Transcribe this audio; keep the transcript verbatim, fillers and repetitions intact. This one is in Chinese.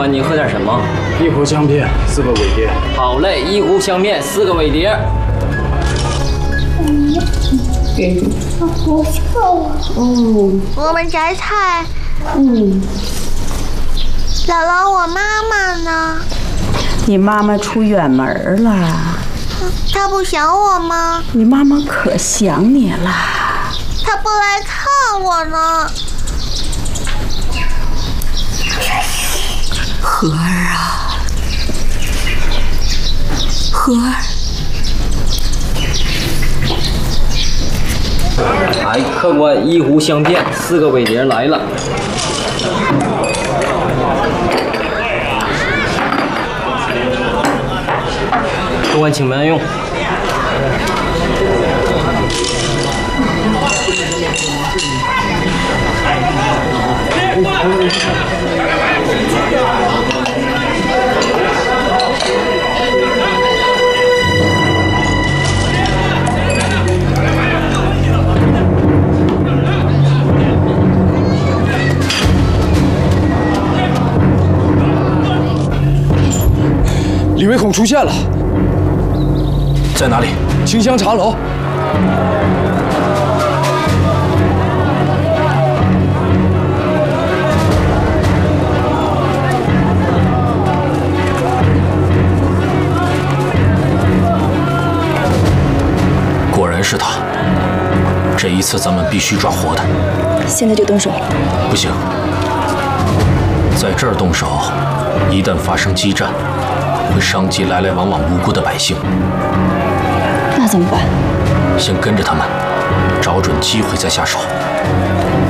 欢你喝点什么？ 一壶香片，四个尾碟。 好嘞，一壶香片，四个尾碟。 给你。 不错。 哦。 我们摘菜。 嗯。 姥姥，我妈妈呢？ 你妈妈出远门了。 她不想我吗？ 你妈妈可想你了。 她不来看我呢。 荷儿啊，荷儿。 哎，客官，一壶香片，四个尾碟来了。客官，请慢用。 李维孔出现了， 在哪里？ 清香茶楼。 果然是他。这一次咱们必须抓活的。 现在就动手？ 不行，在这儿动手，一旦发生激战，会伤及来来往往无辜的百姓。 那怎么办？ 先跟着他们，找准机会再下手。